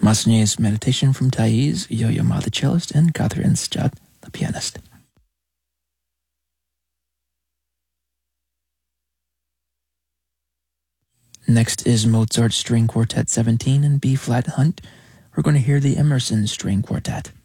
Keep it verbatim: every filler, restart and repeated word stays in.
Massenier's Meditation from Thais, Yo-Yo Ma the cellist, and Catherine Scott the pianist. Next is Mozart's String Quartet seventeen in B-flat Hunt. We're going to hear the Emerson String Quartet.